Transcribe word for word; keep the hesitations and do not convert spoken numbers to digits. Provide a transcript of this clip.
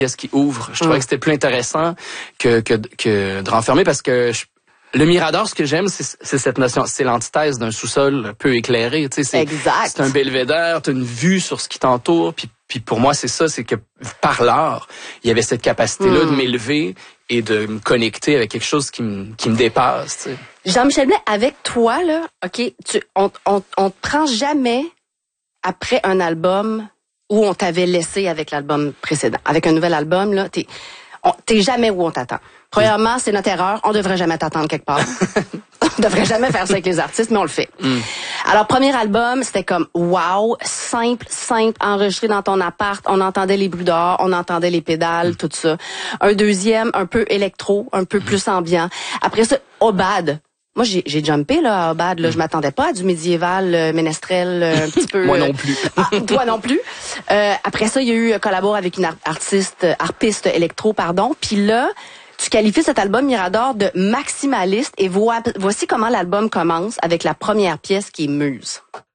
pièce qui ouvre. Je trouvais mmh. que c'était plus intéressant que, que, que de renfermer parce que je, le Mirador, ce que j'aime, c'est, c'est cette notion, c'est l'antithèse d'un sous-sol peu éclairé. Tu sais, c'est, exact. C'est un belvédère, t'as une vue sur ce qui t'entoure. Puis, puis pour moi, c'est ça, c'est que par l'art, il y avait cette capacité-là mmh. de m'élever et de me connecter avec quelque chose qui me, qui me dépasse. Tu sais. Jean-Michel Blais, avec toi, là, OK, tu, on, on, on te prend jamais après un album où on t'avait laissé avec l'album précédent. Avec un nouvel album, là, t'es, on, t'es jamais où on t'attend. Premièrement, c'est notre erreur. On devrait jamais t'attendre quelque part. On devrait jamais faire ça avec les artistes, mais on le fait. Mm. Alors, premier album, c'était comme wow, simple, simple, enregistré dans ton appart. On entendait les bruits dehors, on entendait les pédales, mm. tout ça. Un deuxième, un peu électro, un peu mm. plus ambiant. Après ça, Obad. Moi, j'ai, j'ai jumpé, là, à Obad, là. Mm. Je m'attendais pas à du médiéval, euh, ménestrel, euh, un petit peu. Moi non plus. Ah, toi non plus. Euh, après ça, il y a eu, euh, collabore avec une artiste, harpiste électro, pardon. Puis là, tu qualifies cet album Mirador de maximaliste et vois, voici comment l'album commence avec la première pièce qui est Muse.